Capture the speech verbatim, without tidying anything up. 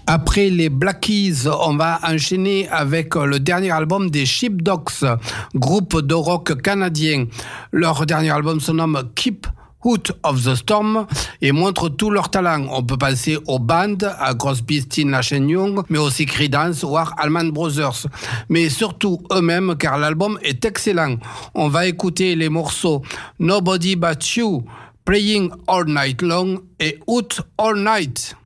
Après les Black Keys, on va enchaîner avec le dernier album des Sheepdogs, groupe de rock canadien. Leur dernier album se nomme Keep Out of the Storm et montre tout leur talent. On peut penser aux bandes, à Crosby, Stills, Nash and Young, mais aussi Creedence ou Allman Brothers. Mais surtout eux-mêmes, car l'album est excellent. On va écouter les morceaux Nobody But You, Playing All Night Long et Out All Night.